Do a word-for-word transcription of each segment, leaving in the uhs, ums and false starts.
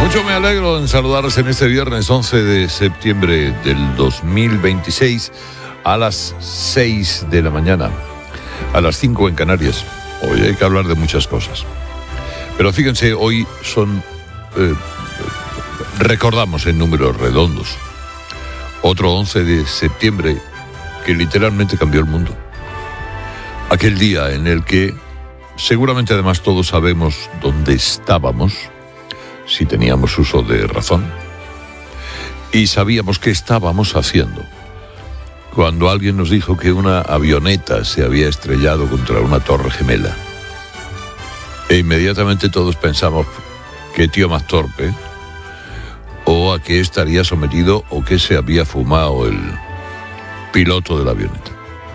Mucho me alegro en saludaros en este viernes once de septiembre del dos mil veintiséis a las seis de la mañana, a las cinco en Canarias. Hoy hay que hablar de muchas cosas. Pero fíjense, hoy son, eh, recordamos en números redondos, otro once de septiembre que literalmente cambió el mundo. Aquel día en el que seguramente además todos sabemos dónde estábamos, si teníamos uso de razón, y sabíamos qué estábamos haciendo cuando alguien nos dijo que una avioneta se había estrellado contra una torre gemela. E inmediatamente todos pensamos, qué tío más torpe, o a qué estaría sometido o qué se había fumado el piloto de la avioneta.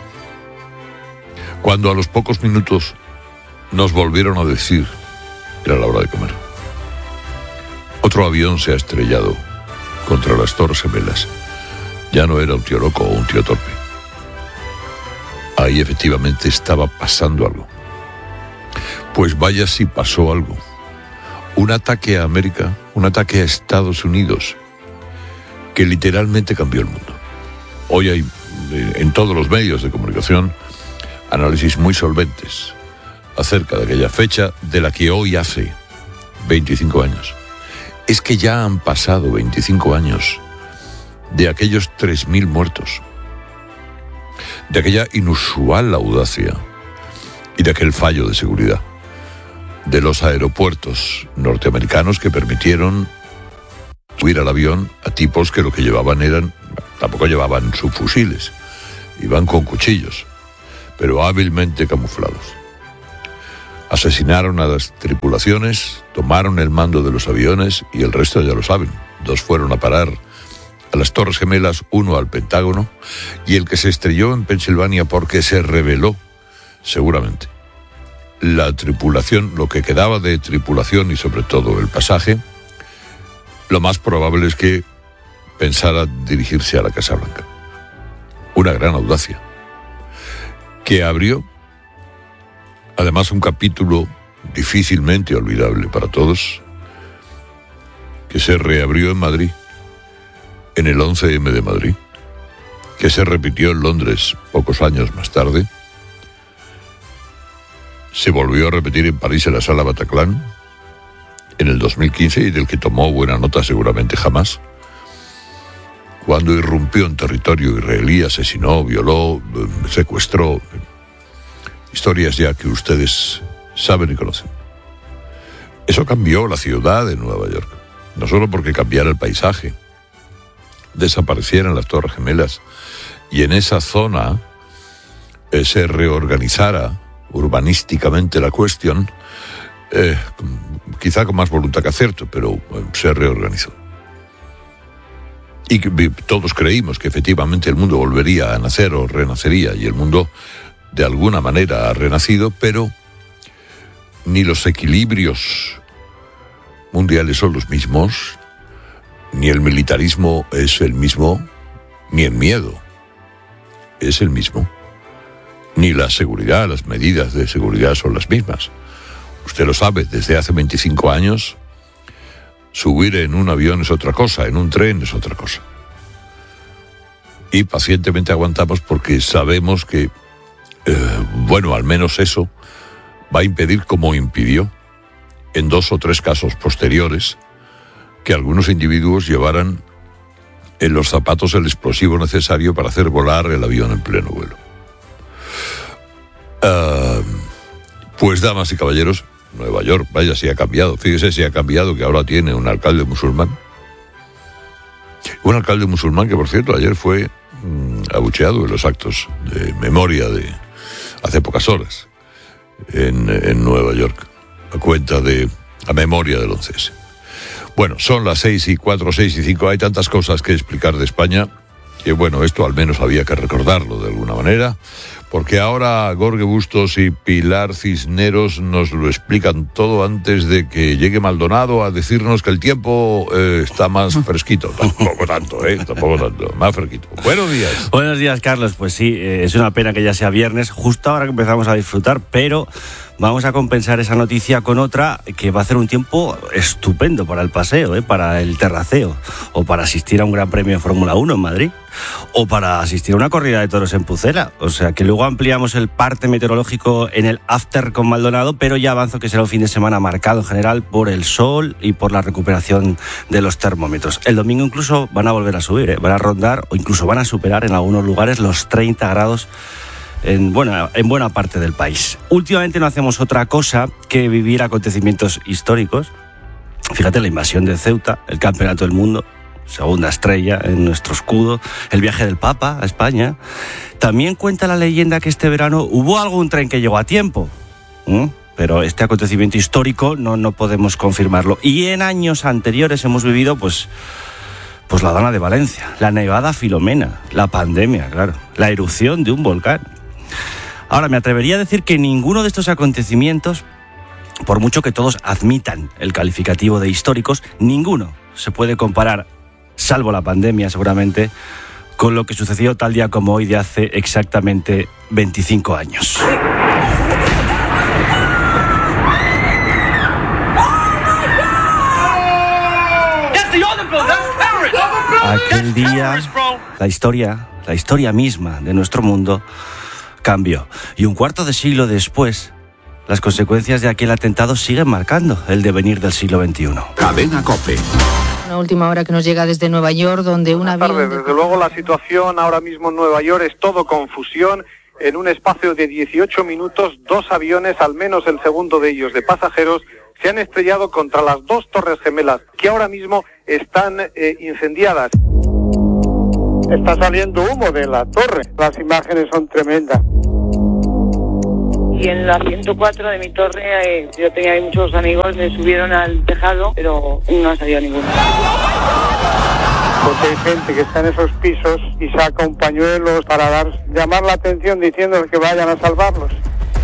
Cuando a los pocos minutos nos volvieron a decir, era la hora de comer, otro avión se ha estrellado contra las torres gemelas, ya no era un tío loco o un tío torpe. Ahí efectivamente estaba pasando algo. Pues vaya si pasó algo. Un ataque a América, un ataque a Estados Unidos, que literalmente cambió el mundo. Hoy hay en todos los medios de comunicación análisis muy solventes acerca de aquella fecha de la que hoy hace veinticinco años. Es que ya han pasado veinticinco años de aquellos tres mil muertos, de aquella inusual audacia y de aquel fallo de seguridad de los aeropuertos norteamericanos que permitieron subir al avión a tipos que lo que llevaban eran, tampoco llevaban subfusiles, iban con cuchillos, pero hábilmente camuflados. Asesinaron a las tripulaciones, tomaron el mando de los aviones y el resto ya lo saben. Dos fueron a parar a las Torres Gemelas, uno al Pentágono, y el que se estrelló en Pensilvania porque se rebeló, seguramente. La tripulación, lo que quedaba de tripulación y sobre todo el pasaje, lo más probable es que pensara dirigirse a la Casa Blanca. Una gran audacia, que abrió además un capítulo difícilmente olvidable para todos, que se reabrió en Madrid, en el once eme de Madrid, que se repitió en Londres pocos años más tarde, se volvió a repetir en París en la Sala Bataclan en el dos mil quince y del que tomó buena nota seguramente jamás, cuando irrumpió en territorio israelí, asesinó, violó, secuestró. Historias ya que ustedes saben y conocen. Eso cambió la ciudad de Nueva York. No solo porque cambiara el paisaje, desaparecieran las Torres Gemelas y en esa zona eh, se reorganizara urbanísticamente la cuestión, eh, quizá con más voluntad que acierto, pero eh, se reorganizó. Y que, todos creímos que efectivamente el mundo volvería a nacer o renacería, y el mundo de alguna manera ha renacido, pero ni los equilibrios mundiales son los mismos, ni el militarismo es el mismo, ni el miedo es el mismo, ni la seguridad, las medidas de seguridad son las mismas. Usted lo sabe, desde hace veinticinco años, subir en un avión es otra cosa, en un tren es otra cosa. Y pacientemente aguantamos porque sabemos que Eh, bueno, al menos eso va a impedir, como impidió en dos o tres casos posteriores, que algunos individuos llevaran en los zapatos el explosivo necesario para hacer volar el avión en pleno vuelo. Uh, pues, damas y caballeros, Nueva York, vaya si ha cambiado. Fíjese si ha cambiado, que ahora tiene un alcalde musulmán. Un alcalde musulmán que, por cierto, ayer fue mmm, abucheado en los actos de memoria de hace pocas horas en, en Nueva York, a cuenta de la memoria del once ese. Bueno, son las seis y cuatro, seis y cinco, hay tantas cosas que explicar de España, que bueno, esto al menos había que recordarlo de alguna manera, porque ahora Jorge Bustos y Pilar Cisneros nos lo explican todo antes de que llegue Maldonado a decirnos que el tiempo eh, está más fresquito. Tampoco tanto, ¿eh? Tampoco tanto, más fresquito. Buenos días. Buenos días, Carlos. Pues sí, eh, es una pena que ya sea viernes, justo ahora que empezamos a disfrutar, pero vamos a compensar esa noticia con otra que va a hacer un tiempo estupendo para el paseo, ¿eh? Para el terraceo, o para asistir a un gran premio de Fórmula uno en Madrid, o para asistir a una corrida de toros en Pucela. O sea que luego ampliamos el parte meteorológico en el after con Maldonado, pero ya avanzo que será un fin de semana marcado en general por el sol y por la recuperación de los termómetros. El domingo incluso van a volver a subir, ¿eh? Van a rondar o incluso van a superar en algunos lugares los treinta grados en buena, en buena parte del país. Últimamente no hacemos otra cosa que vivir acontecimientos históricos. Fíjate, la invasión de Ceuta, el Campeonato del Mundo, segunda estrella en nuestro escudo, el viaje del Papa a España. También cuenta la leyenda que este verano hubo algún tren que llegó a tiempo, ¿Mm? pero este acontecimiento histórico no, no podemos confirmarlo. Y en años anteriores hemos vivido pues, pues la Dana de Valencia, la nevada Filomena, la pandemia, claro, la erupción de un volcán. Ahora, me atrevería a decir que ninguno de estos acontecimientos, por mucho que todos admitan el calificativo de históricos, ninguno se puede comparar, salvo la pandemia seguramente, con lo que sucedió tal día como hoy de hace exactamente veinticinco años. Aquel día, la historia, la historia misma de nuestro mundo cambió. Y un cuarto de siglo después, las consecuencias de aquel atentado siguen marcando el devenir del siglo veintiuno. Cadena COPE. Una última hora que nos llega desde Nueva York, donde un avión... Buenas tardes. Desde luego la situación ahora mismo en Nueva York es todo confusión. En un espacio de dieciocho minutos, dos aviones, al menos el segundo de ellos de pasajeros, se han estrellado contra las dos torres gemelas que ahora mismo están eh, incendiadas. Está saliendo humo de la torre, las imágenes son tremendas. Y en la ciento cuatro de mi torre, eh, yo tenía ahí muchos amigos, me subieron al tejado, pero no ha salido ninguno. Porque hay gente que está en esos pisos y saca un pañuelo para dar, llamar la atención diciendo que vayan a salvarlos.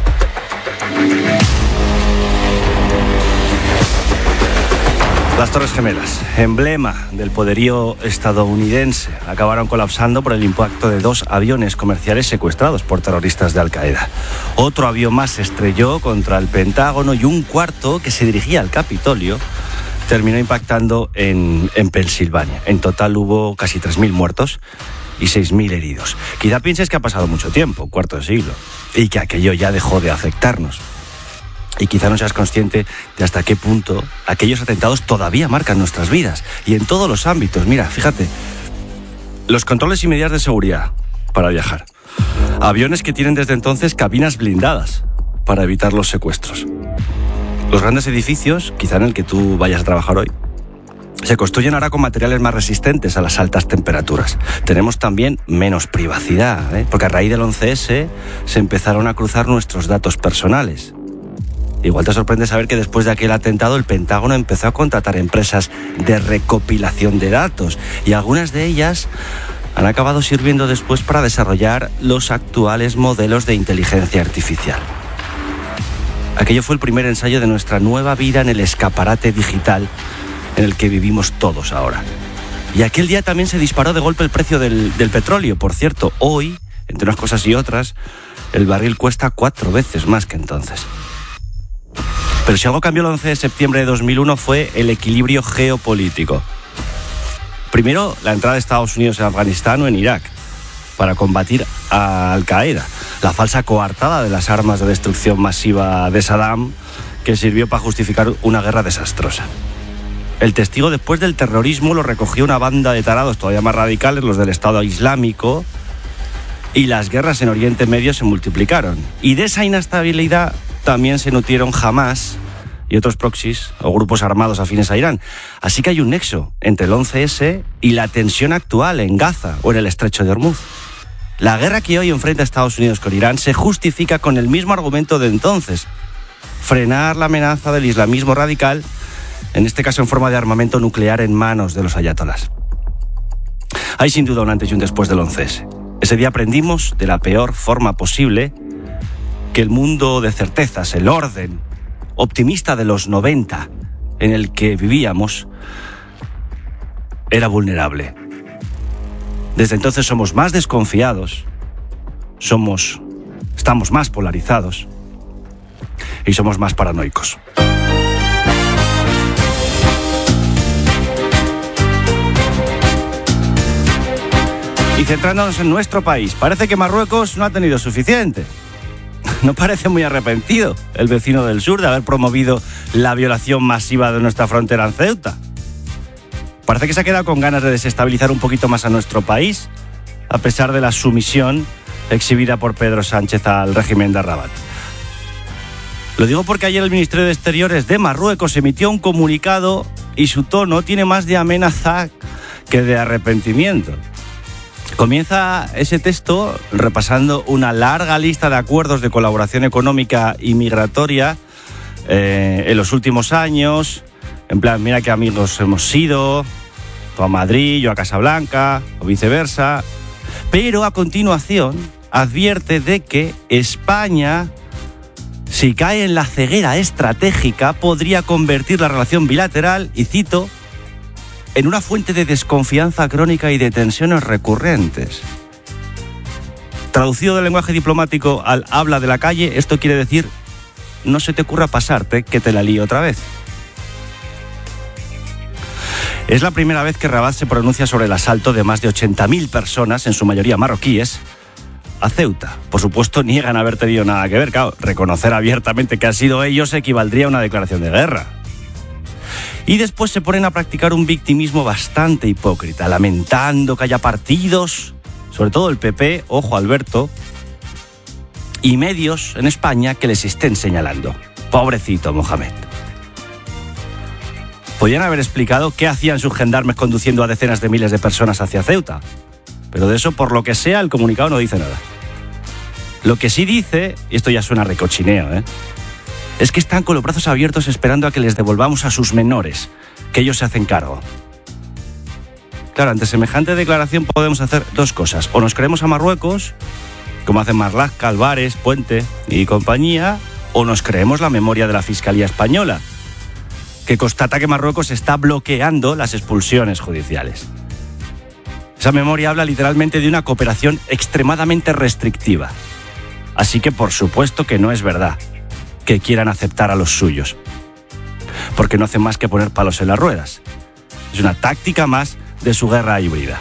Las Torres Gemelas, emblema del poderío estadounidense, acabaron colapsando por el impacto de dos aviones comerciales secuestrados por terroristas de Al-Qaeda. Otro avión más se estrelló contra el Pentágono y un cuarto, que se dirigía al Capitolio, terminó impactando en, en Pensilvania. En total hubo casi tres mil muertos y seis mil heridos. Quizá pienses que ha pasado mucho tiempo, un cuarto de siglo, y que aquello ya dejó de afectarnos. Y quizá no seas consciente de hasta qué punto aquellos atentados todavía marcan nuestras vidas. Y en todos los ámbitos. Mira, fíjate, los controles y medidas de seguridad para viajar. Aviones que tienen desde entonces cabinas blindadas para evitar los secuestros. Los grandes edificios, quizá en el que tú vayas a trabajar hoy, se construyen ahora con materiales más resistentes a las altas temperaturas. Tenemos también menos privacidad, ¿eh? Porque a raíz del once ese se empezaron a cruzar nuestros datos personales. Igual te sorprende saber que después de aquel atentado el Pentágono empezó a contratar empresas de recopilación de datos y algunas de ellas han acabado sirviendo después para desarrollar los actuales modelos de inteligencia artificial. Aquello fue el primer ensayo de nuestra nueva vida en el escaparate digital en el que vivimos todos ahora. Y aquel día también se disparó de golpe el precio del, del petróleo. Por cierto, hoy, entre unas cosas y otras, el barril cuesta cuatro veces más que entonces. Pero si algo cambió el once de septiembre de dos mil uno fue el equilibrio geopolítico. Primero, la entrada de Estados Unidos en Afganistán o en Irak para combatir a Al-Qaeda, la falsa coartada de las armas de destrucción masiva de Saddam, que sirvió para justificar una guerra desastrosa. El testigo después del terrorismo lo recogió una banda de tarados todavía más radicales, los del Estado Islámico, y las guerras en Oriente Medio se multiplicaron. Y de esa inestabilidad también se nutrieron Hamás y otros proxies o grupos armados afines a Irán. Así que hay un nexo entre el once ese y la tensión actual en Gaza o en el estrecho de Hormuz. La guerra que hoy enfrenta Estados Unidos con Irán se justifica con el mismo argumento de entonces: frenar la amenaza del islamismo radical, en este caso en forma de armamento nuclear en manos de los ayatolás. Hay sin duda un antes y un después del once ese. Ese día aprendimos de la peor forma posible que el mundo de certezas, el orden optimista de los noventa en el que vivíamos, era vulnerable. Desde entonces somos más desconfiados, somos, estamos más polarizados. y somos más paranoicos. Y centrándonos en nuestro país, parece que Marruecos no ha tenido suficiente. No parece muy arrepentido el vecino del sur de haber promovido la violación masiva de nuestra frontera en Ceuta. Parece que se ha quedado con ganas de desestabilizar un poquito más a nuestro país, a pesar de la sumisión exhibida por Pedro Sánchez al régimen de Rabat. Lo digo porque ayer el Ministerio de Exteriores de Marruecos emitió un comunicado y su tono tiene más de amenaza que de arrepentimiento. Comienza ese texto repasando una larga lista de acuerdos de colaboración económica y migratoria eh, en los últimos años. En plan, mira qué amigos hemos sido, tú a Madrid, yo a Casablanca, o viceversa. Pero a continuación advierte de que España, si cae en la ceguera estratégica, podría convertir la relación bilateral, y cito, en una fuente de desconfianza crónica y de tensiones recurrentes. Traducido del lenguaje diplomático al habla de la calle, esto quiere decir: no se te ocurra pasarte, que te la lío otra vez. Es la primera vez que Rabat se pronuncia sobre el asalto de más de ochenta mil personas, en su mayoría marroquíes, a Ceuta. Por supuesto, niegan haber tenido nada que ver. Claro, reconocer abiertamente que han sido ellos equivaldría a una declaración de guerra. Y después se ponen a practicar un victimismo bastante hipócrita, lamentando que haya partidos, sobre todo el P P, ojo Alberto, y medios en España que les estén señalando. Pobrecito Mohamed. Podrían haber explicado qué hacían sus gendarmes conduciendo a decenas de miles de personas hacia Ceuta, pero de eso, por lo que sea, el comunicado no dice nada. Lo que sí dice, y esto ya suena recochineo, ¿eh?, es que están con los brazos abiertos esperando a que les devolvamos a sus menores, que ellos se hacen cargo. Claro, ante semejante declaración podemos hacer dos cosas. O nos creemos a Marruecos, como hacen Marlaska, Álvarez, Puente y compañía, o nos creemos la memoria de la Fiscalía Española, que constata que Marruecos está bloqueando las expulsiones judiciales. Esa memoria habla literalmente de una cooperación extremadamente restrictiva. Así que por supuesto que no es verdad que quieran aceptar a los suyos, porque no hacen más que poner palos en las ruedas. Es una táctica más de su guerra híbrida.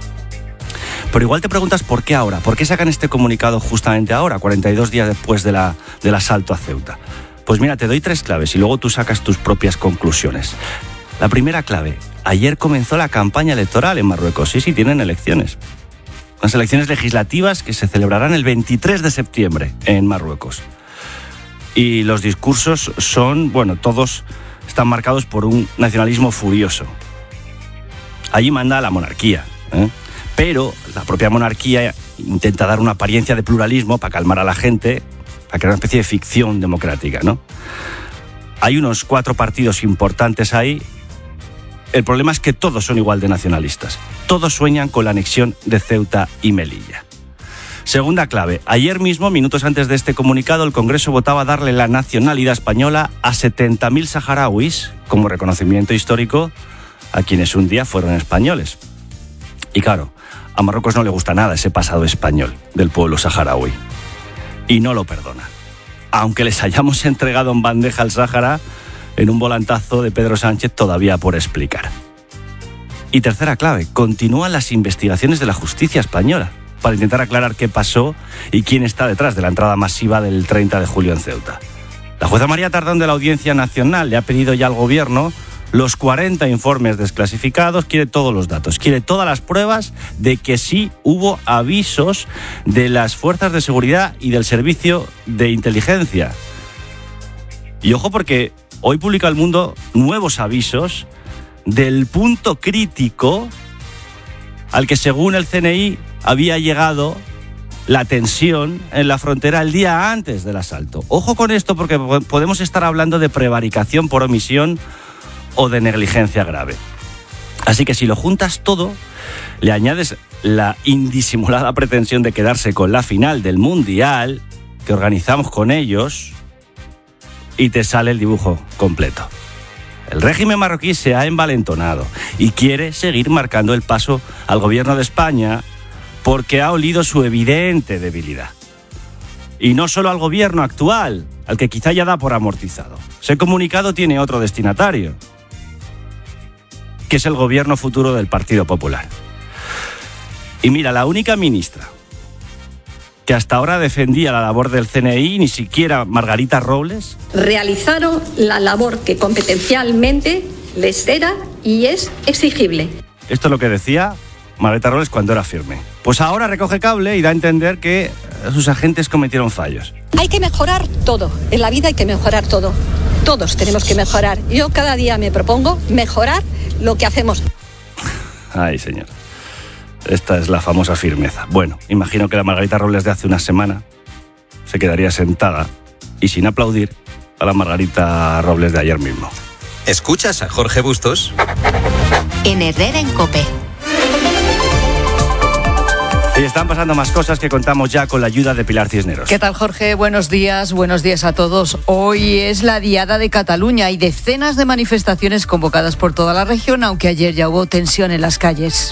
Pero igual te preguntas por qué ahora, por qué sacan este comunicado justamente ahora, cuarenta y dos días después de la, del asalto a Ceuta. Pues mira, te doy tres claves y luego tú sacas tus propias conclusiones. La primera clave: ayer comenzó la campaña electoral en Marruecos. Sí, sí, tienen elecciones. Las elecciones legislativas que se celebrarán el veintitrés de septiembre en Marruecos. Y los discursos son, bueno, todos están marcados por un nacionalismo furioso. Allí manda la monarquía, ¿eh? Pero la propia monarquía intenta dar una apariencia de pluralismo para calmar a la gente, para crear una especie de ficción democrática, ¿no? Hay unos cuatro partidos importantes ahí. El problema es que todos son igual de nacionalistas. Todos sueñan con la anexión de Ceuta y Melilla. Segunda clave: ayer mismo, minutos antes de este comunicado, el Congreso votaba darle la nacionalidad española a setenta mil saharauis como reconocimiento histórico a quienes un día fueron españoles. Y claro, a Marruecos no le gusta nada ese pasado español del pueblo saharaui. Y no lo perdona. Aunque les hayamos entregado en bandeja al Sáhara en un volantazo de Pedro Sánchez todavía por explicar. Y tercera clave: continúan las investigaciones de la justicia española para intentar aclarar qué pasó y quién está detrás de la entrada masiva del treinta de julio en Ceuta. La jueza María Tardón de la Audiencia Nacional le ha pedido ya al gobierno los cuarenta informes desclasificados, quiere todos los datos, quiere todas las pruebas de que sí hubo avisos de las fuerzas de seguridad y del servicio de inteligencia. Y ojo, porque hoy publica El Mundo nuevos avisos del punto crítico al que, según el C N I, había llegado la tensión en la frontera el día antes del asalto. Ojo con esto, porque podemos estar hablando de prevaricación por omisión o de negligencia grave. Así que si lo juntas todo, le añades la indisimulada pretensión de quedarse con la final del Mundial que organizamos con ellos y te sale el dibujo completo. El régimen marroquí se ha envalentonado y quiere seguir marcando el paso al gobierno de España porque ha olido su evidente debilidad. Y no solo al gobierno actual, al que quizá ya da por amortizado. Ese comunicado tiene otro destinatario, que es el gobierno futuro del Partido Popular. Y mira, la única ministra que hasta ahora defendía la labor del C N I, ni siquiera Margarita Robles, realizaron la labor que competencialmente les era y es exigible. Esto es lo que decía Margarita Robles cuando era firme. Pues ahora recoge cable y da a entender que sus agentes cometieron fallos. Hay que mejorar todo, en la vida hay que mejorar todo. Todos tenemos que mejorar. Yo cada día me propongo mejorar lo que hacemos. Ay, señor. Esta es la famosa firmeza. Bueno, imagino que la Margarita Robles de hace una semana se quedaría sentada y sin aplaudir a la Margarita Robles de ayer mismo. ¿Escuchas a Jorge Bustos? En Herrera en COPE. Y están pasando más cosas que contamos ya con la ayuda de Pilar Cisneros. ¿Qué tal, Jorge? Buenos días, buenos días a todos. Hoy es la Diada de Cataluña. Hay decenas de manifestaciones convocadas por toda la región, aunque ayer ya hubo tensión en las calles.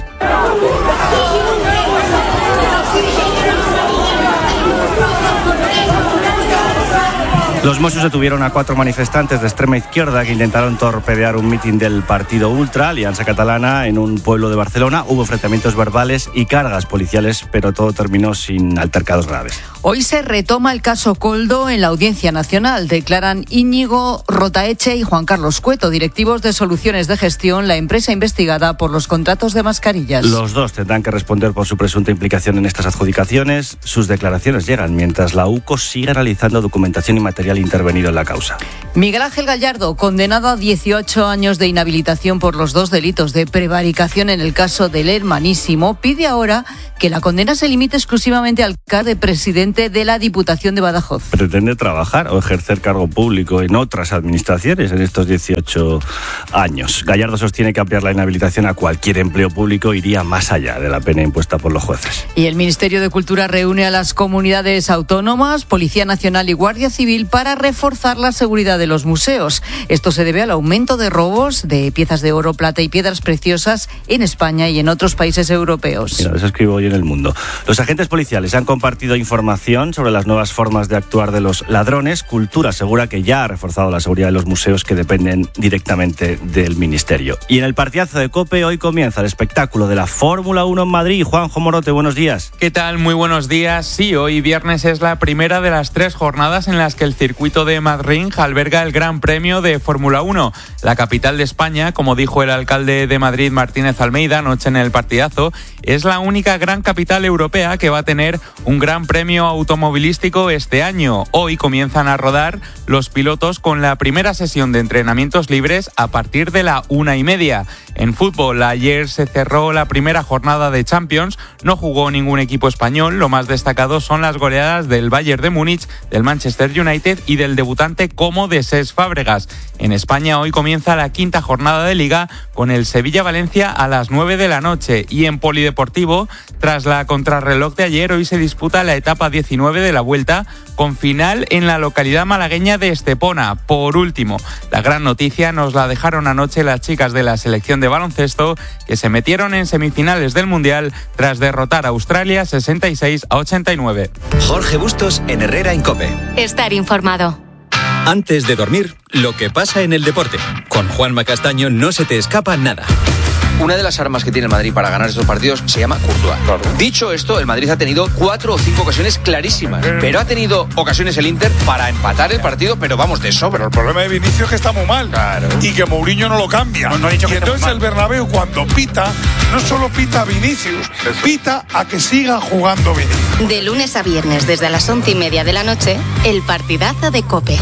Los Mossos detuvieron a cuatro manifestantes de extrema izquierda que intentaron torpedear un mitin del partido Ultra, Alianza Catalana, en un pueblo de Barcelona. Hubo enfrentamientos verbales y cargas policiales, pero todo terminó sin altercados graves. Hoy se retoma el caso Koldo en la Audiencia Nacional. Declaran Íñigo Rotaeche y Juan Carlos Cueto, directivos de Soluciones de Gestión, la empresa investigada por los contratos de mascarillas. Los dos tendrán que responder por su presunta implicación en estas adjudicaciones. Sus declaraciones llegan mientras la U C O sigue realizando documentación y material intervenido en la causa. Miguel Ángel Gallardo, condenado a dieciocho años de inhabilitación por los dos delitos de prevaricación en el caso del Hermanísimo, pide ahora que la condena se limite exclusivamente al cargo de presidente de la Diputación de Badajoz. ¿Pretende trabajar o ejercer cargo público en otras administraciones en estos dieciocho años? Gallardo sostiene que ampliar la inhabilitación a cualquier empleo público iría más allá de la pena impuesta por los jueces. Y el Ministerio de Cultura reúne a las comunidades autónomas, Policía Nacional y Guardia Civil para reforzar la seguridad de los museos. Esto se debe al aumento de robos de piezas de oro, plata y piedras preciosas en España y en otros países europeos. Mira, eso escribo hoy en El Mundo. Los agentes policiales han compartido información sobre las nuevas formas de actuar de los ladrones. Cultura asegura que ya ha reforzado la seguridad de los museos que dependen directamente del Ministerio. Y en el partidazo de COPE hoy comienza el espectáculo de la Fórmula uno en Madrid. Juanjo Morote, buenos días. ¿Qué tal? Muy buenos días. Sí, hoy viernes es la primera de las tres jornadas en las que el circuito de Madrid alberga el Gran Premio de Fórmula uno. La capital de España, como dijo el alcalde de Madrid, Martínez Almeida, anoche en el partidazo, es la única gran capital europea que va a tener un gran premio automovilístico este año. Hoy comienzan a rodar los pilotos con la primera sesión de entrenamientos libres a partir de la una y media. En fútbol, ayer se cerró la primera jornada de Champions, no jugó ningún equipo español, lo más destacado son las goleadas del Bayern de Múnich, del Manchester United y del debutante Como de Cesc Fábregas. En España hoy comienza la quinta jornada de Liga con el Sevilla-Valencia a las nueve de la noche y en polideportivo, tras la contrarreloj de ayer, hoy se disputa la etapa diecinueve de la Vuelta con final en la localidad malagueña de Estepona. Por último, la gran noticia nos la dejaron anoche las chicas de la selección de baloncesto que se metieron en semifinales del Mundial tras derrotar a Australia sesenta y seis a ochenta y nueve. Jorge Bustos en Herrera en COPE. Estar informado. Antes de dormir, lo que pasa en el deporte. Con Juanma Castaño no se te escapa nada. Una de las armas que tiene el Madrid para ganar estos partidos se llama Courtois. Claro. Dicho esto, el Madrid ha tenido cuatro o cinco ocasiones clarísimas, pero ha tenido ocasiones el Inter para empatar el partido, pero vamos, de sobra. Pero el problema de Vinicius es que está muy mal. Claro. Y que Mourinho no lo cambia. No, no he dicho y que entonces el Bernabéu, cuando pita, no solo pita a Vinicius, Eso. pita a que siga jugando Vinicius. De lunes a viernes, desde las once y media de la noche, el partidazo de COPE.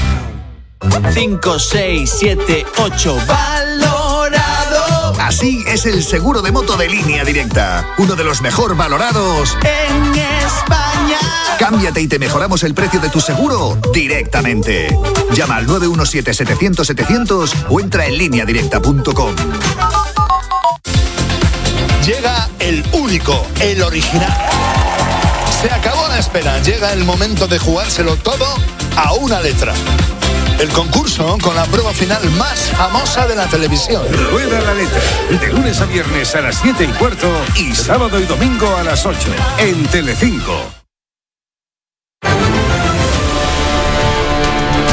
cinco, seis, siete, ocho, valorado. Así es el seguro de moto de Línea Directa, uno de los mejor valorados en España. Cámbiate y te mejoramos el precio de tu seguro directamente. Llama al nueve uno siete, setecientos, setecientos o entra en línea directa punto com. Llega el único, el original. Se acabó la espera, llega el momento de jugárselo todo a una letra. El concurso con la prueba final más famosa de la televisión. Rueda la letra, de lunes a viernes a las siete y cuarto y sábado y domingo a las ocho, en Telecinco.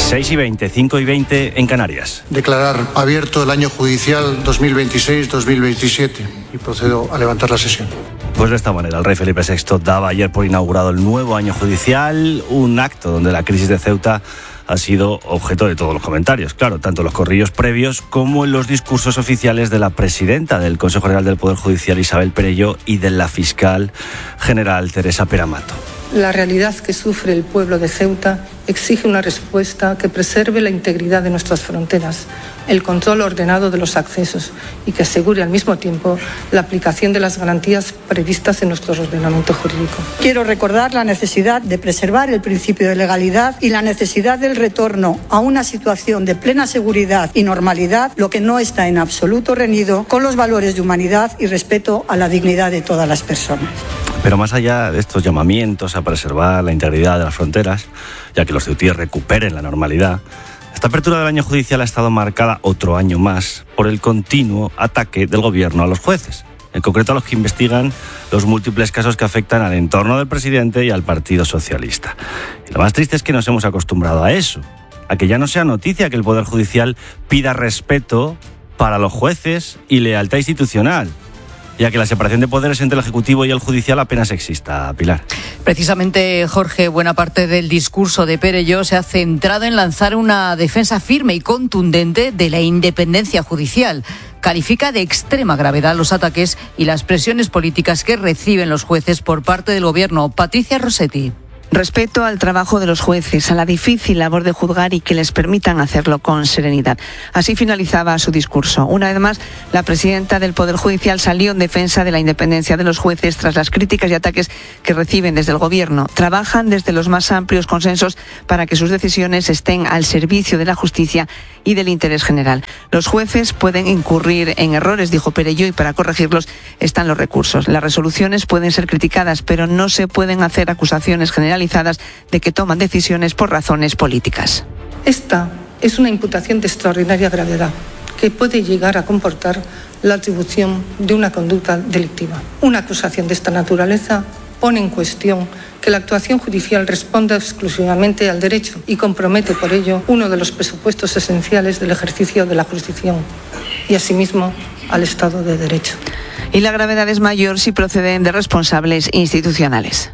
seis y veinte, cinco y veinte en Canarias. Declarar abierto el año judicial dos mil veintiséis dos mil veintisiete y procedo a levantar la sesión. Pues de esta manera, el rey Felipe sexto daba ayer por inaugurado el nuevo año judicial, un acto donde la crisis de Ceuta ha sido objeto de todos los comentarios, claro, tanto en los corrillos previos como en los discursos oficiales de la presidenta del Consejo General del Poder Judicial, Isabel Perelló, y de la fiscal general, Teresa Peramato. La realidad que sufre el pueblo de Ceuta exige una respuesta que preserve la integridad de nuestras fronteras, el control ordenado de los accesos y que asegure al mismo tiempo la aplicación de las garantías previstas en nuestro ordenamiento jurídico. Quiero recordar la necesidad de preservar el principio de legalidad y la necesidad del retorno a una situación de plena seguridad y normalidad, lo que no está en absoluto reñido con los valores de humanidad y respeto a la dignidad de todas las personas. Pero más allá de estos llamamientos a preservar la integridad de las fronteras, ya que los ceutíes recuperen la normalidad, esta apertura del año judicial ha estado marcada otro año más por el continuo ataque del gobierno a los jueces, en concreto a los que investigan los múltiples casos que afectan al entorno del presidente y al Partido Socialista. Y lo más triste es que nos hemos acostumbrado a eso, a que ya no sea noticia que el Poder Judicial pida respeto para los jueces y lealtad institucional, ya que la separación de poderes entre el Ejecutivo y el Judicial apenas exista, Pilar. Precisamente, Jorge, buena parte del discurso de Perelló se ha centrado en lanzar una defensa firme y contundente de la independencia judicial. Califica de extrema gravedad los ataques y las presiones políticas que reciben los jueces por parte del Gobierno. Patricia Rossetti. Respeto al trabajo de los jueces, a la difícil labor de juzgar y que les permitan hacerlo con serenidad. Así finalizaba su discurso. Una vez más, la presidenta del Poder Judicial salió en defensa de la independencia de los jueces tras las críticas y ataques que reciben desde el Gobierno. Trabajan desde los más amplios consensos para que sus decisiones estén al servicio de la justicia y del interés general. Los jueces pueden incurrir en errores, dijo Perelló, y para corregirlos están los recursos. Las resoluciones pueden ser criticadas, pero no se pueden hacer acusaciones generalizadas de que toman decisiones por razones políticas. Esta es una imputación de extraordinaria gravedad que puede llegar a comportar la atribución de una conducta delictiva. Una acusación de esta naturaleza pone en cuestión que la actuación judicial responda exclusivamente al derecho y compromete por ello uno de los presupuestos esenciales del ejercicio de la jurisdicción y asimismo al Estado de Derecho. Y la gravedad es mayor si proceden de responsables institucionales.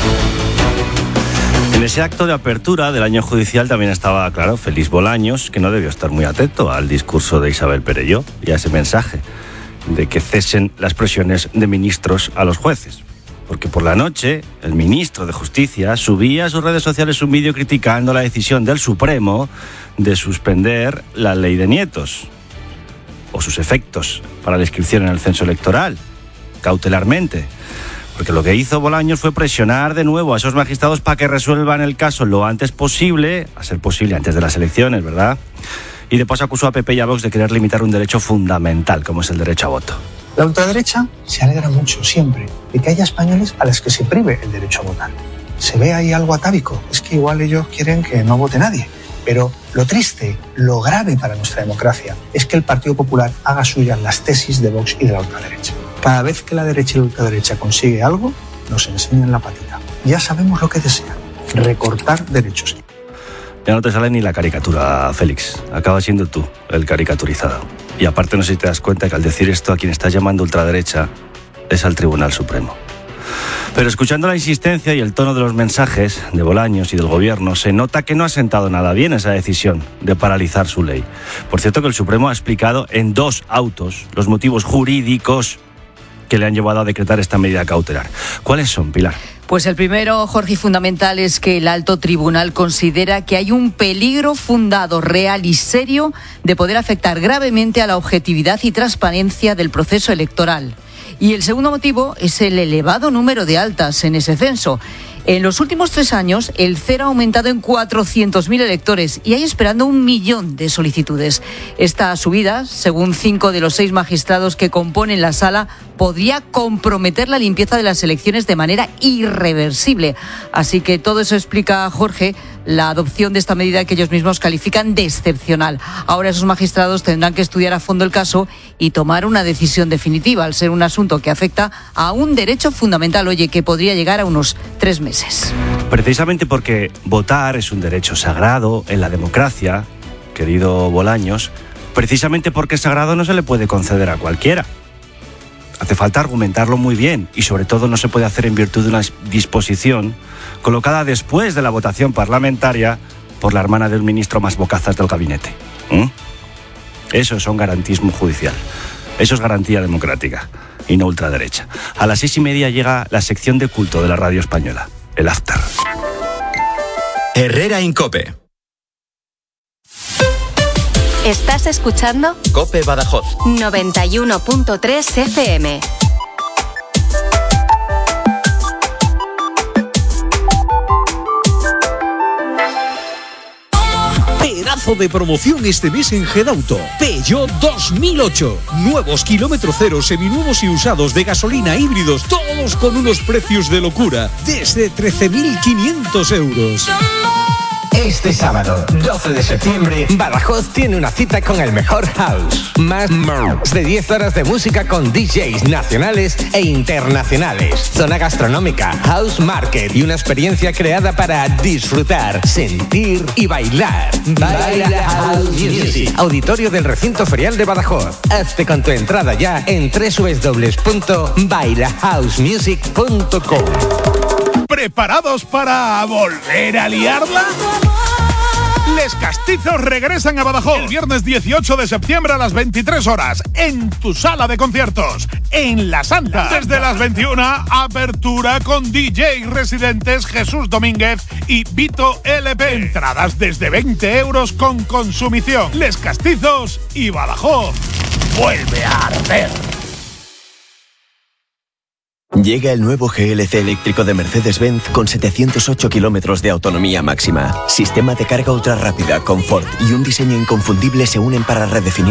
En ese acto de apertura del año judicial también estaba, claro, Félix Bolaños, que no debió estar muy atento al discurso de Isabel Perelló y a ese mensaje de que cesen las presiones de ministros a los jueces. Porque por la noche el ministro de Justicia subía a sus redes sociales un vídeo criticando la decisión del Supremo de suspender la ley de nietos o sus efectos para la inscripción en el censo electoral, cautelarmente. Porque lo que hizo Bolaños fue presionar de nuevo a esos magistrados para que resuelvan el caso lo antes posible, a ser posible antes de las elecciones, ¿verdad? Y de paso acusó a P P y a Vox de querer limitar un derecho fundamental, como es el derecho a voto. La ultraderecha se alegra mucho, siempre, de que haya españoles a los que se prive el derecho a votar. Se ve ahí algo atávico, es que igual ellos quieren que no vote nadie. Pero lo triste, lo grave para nuestra democracia, es que el Partido Popular haga suyas las tesis de Vox y de la ultraderecha. Cada vez que la derecha y la ultraderecha consigue algo, nos enseñan la patita. Ya sabemos lo que desean, recortar derechos. Ya no te sale ni la caricatura, Félix. Acaba siendo tú el caricaturizado. Y aparte no sé si te das cuenta que al decir esto a quien estás llamando ultraderecha es al Tribunal Supremo. Pero escuchando la insistencia y el tono de los mensajes de Bolaños y del Gobierno, se nota que no ha sentado nada bien esa decisión de paralizar su ley. Por cierto, que el Supremo ha explicado en dos autos los motivos jurídicos que le han llevado a decretar esta medida cautelar. ¿Cuáles son, Pilar? Pues el primero, Jorge, y fundamental, es que el alto tribunal considera que hay un peligro fundado, real y serio de poder afectar gravemente a la objetividad y transparencia del proceso electoral. Y el segundo motivo es el elevado número de altas en ese censo. En los últimos tres años, el cero ha aumentado en cuatrocientos mil electores y hay esperando un millón de solicitudes. Esta subida, según cinco de los seis magistrados que componen la sala, podría comprometer la limpieza de las elecciones de manera irreversible. Así que todo eso explica, Jorge, la adopción de esta medida que ellos mismos califican de excepcional. Ahora esos magistrados tendrán que estudiar a fondo el caso y tomar una decisión definitiva, al ser un asunto que afecta a un derecho fundamental, oye, que podría llegar a unos tres meses. Precisamente porque votar es un derecho sagrado en la democracia, querido Bolaños, precisamente porque es sagrado no se le puede conceder a cualquiera. Hace falta argumentarlo muy bien y sobre todo no se puede hacer en virtud de una disposición colocada después de la votación parlamentaria por la hermana del ministro más bocazas del gabinete. ¿Mm? Eso es un garantismo judicial. Eso es garantía democrática y no ultraderecha. A las seis y media llega la sección de culto de la radio española, el After. Herrera Incope. ¿Estás escuchando? Cope Badajoz. noventa y uno punto tres F M. Pedazo de promoción este mes en Gedauto. Peugeot dos mil ocho. Nuevos kilómetro cero, seminuevos y usados de gasolina, híbridos, todos con unos precios de locura. Desde trece mil quinientos euros. Este sábado, doce de septiembre, Badajoz tiene una cita con el mejor house. Más de diez horas de música con D Js nacionales e internacionales. Zona gastronómica, house market y una experiencia creada para disfrutar, sentir y bailar. Baila House Music. Auditorio del Recinto Ferial de Badajoz. Hazte con tu entrada ya en doble u doble u doble u punto baila house music punto com. ¿Preparados para volver a liarla? Les Castizos regresan a Badajoz el viernes dieciocho de septiembre a las veintitrés horas en tu sala de conciertos, en La Santa. Desde las veintiuna, apertura con D J residentes Jesús Domínguez y Vito L P. Entradas desde veinte euros con consumición. Les Castizos y Badajoz vuelve a arder. Llega el nuevo G L C eléctrico de Mercedes-Benz con setecientos ocho kilómetros de autonomía máxima. Sistema de carga ultra rápida, confort y un diseño inconfundible se unen para redefinir